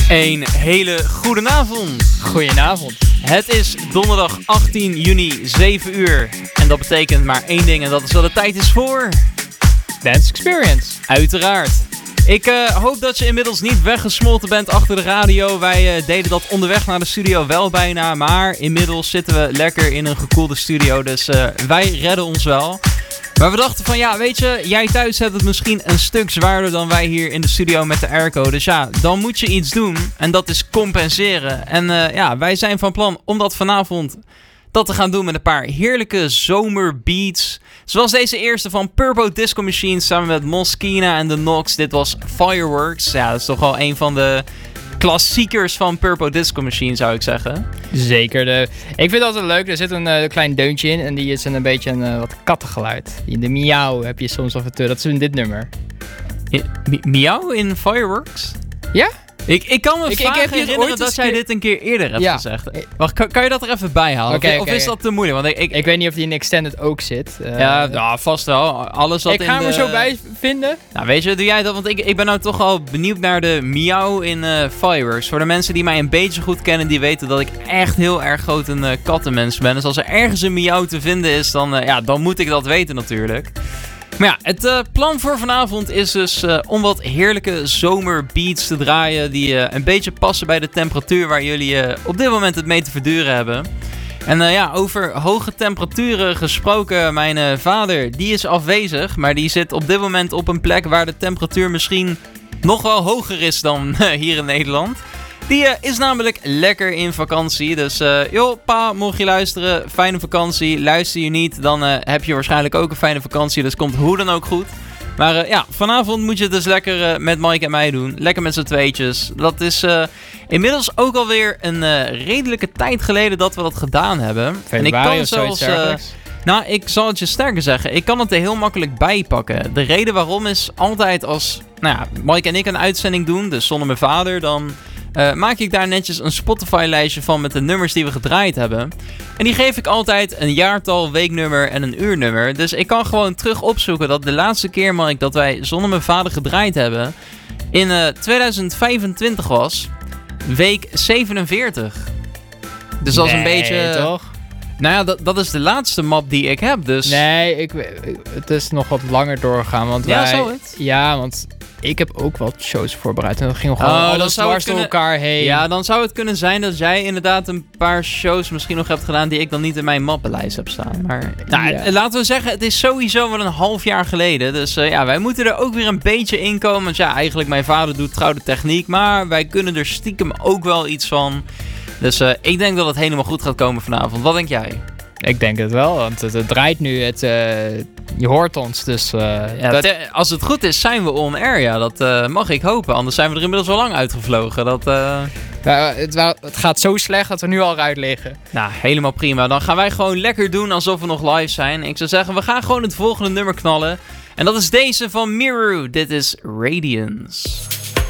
Een hele goede avond. Goedenavond. Het is donderdag 18 juni, 7 uur. En dat betekent maar één ding en dat is dat het tijd is voor... Dance Experience. Uiteraard. Ik hoop dat je inmiddels niet weggesmolten bent achter de radio. Wij deden dat onderweg naar de studio wel bijna. Maar inmiddels zitten we lekker in een gekoelde studio. Dus wij redden ons wel. Maar we dachten van ja, weet je, jij thuis hebt het misschien een stuk zwaarder dan wij hier in de studio met de airco. Dus ja, dan moet je iets doen en dat is compenseren. En ja, wij zijn van plan om dat vanavond dat te gaan doen met een paar heerlijke zomerbeats. Zoals deze eerste van Purpo Disco Machine samen met Moschina en The Knox. Dit was Fireworks. Ja, dat is toch wel een van de klassiekers van Purpo Disco Machine, zou ik zeggen. Zeker. Ik vind het altijd leuk. Er zit een klein deuntje in en die is een beetje een wat kattengeluid. De miauw heb je soms af en toe. Dat is in dit nummer. Miauw in Fireworks? Ja? Ik kan me vaak herinneren dat jij dit een keer eerder hebt gezegd. Wacht, kan je dat er even bij halen? Of is dat te moeilijk? Want ik weet niet of die in Extended ook zit. Ja, vast wel. Alles wat ik ga hem er zo bij vinden. Nou, weet je, doe jij dat? Want ik ben nou toch al benieuwd naar de miauw in Fireworks. Voor de mensen die mij een beetje goed kennen, die weten dat ik echt heel erg groot een kattenmens ben. Dus als er ergens een miauw te vinden is, dan moet ik dat weten natuurlijk. Maar ja, het plan voor vanavond is dus om wat heerlijke zomerbeats te draaien die een beetje passen bij de temperatuur waar jullie op dit moment het mee te verduren hebben. En ja, over hoge temperaturen gesproken, mijn vader die is afwezig, maar die zit op dit moment op een plek waar de temperatuur misschien nog wel hoger is dan hier in Nederland. Die is namelijk lekker in vakantie. Dus joh, pa, mocht je luisteren, fijne vakantie. Luister je niet, dan heb je waarschijnlijk ook een fijne vakantie. Dus komt hoe dan ook goed. Maar ja, vanavond moet je het dus lekker met Mike en mij doen. Lekker met z'n tweetjes. Dat is inmiddels ook alweer een redelijke tijd geleden dat we dat gedaan hebben. En ik kan zelfs... Nou, ik zal het je sterker zeggen. Ik kan het er heel makkelijk bij pakken. De reden waarom is altijd als Mike en ik een uitzending doen, dus zonder mijn vader, dan maak ik daar netjes een Spotify-lijstje van met de nummers die we gedraaid hebben. En die geef ik altijd een jaartal, weeknummer en een uurnummer. Dus ik kan gewoon terug opzoeken dat de laatste keer, Mike, dat wij zonder mijn vader gedraaid hebben, in 2025 was, week 47. Dus dat is een beetje... toch? Nou ja, dat is de laatste map die ik heb, dus... Nee, het is nog wat langer doorgegaan, want zou het? Ja, want ik heb ook wel shows voorbereid en dat ging gewoon alles dwars door elkaar heen. Ja, dan zou het kunnen zijn dat jij inderdaad een paar shows misschien nog hebt gedaan die ik dan niet in mijn mappenlijst heb staan. Maar laten we zeggen, het is sowieso wel een half jaar geleden. Dus ja, wij moeten er ook weer een beetje in komen. Want ja, eigenlijk mijn vader doet trouw de techniek, maar wij kunnen er stiekem ook wel iets van. Dus ik denk dat het helemaal goed gaat komen vanavond. Wat denk jij? Ik denk het wel, want het draait nu. Je hoort ons, dus... als het goed is, zijn we on air. Ja, dat mag ik hopen. Anders zijn we er inmiddels al lang uitgevlogen. Het gaat zo slecht dat we nu al eruit liggen. Nou, helemaal prima. Dan gaan wij gewoon lekker doen alsof we nog live zijn. Ik zou zeggen, we gaan gewoon het volgende nummer knallen. En dat is deze van Miru. Dit is Radiance.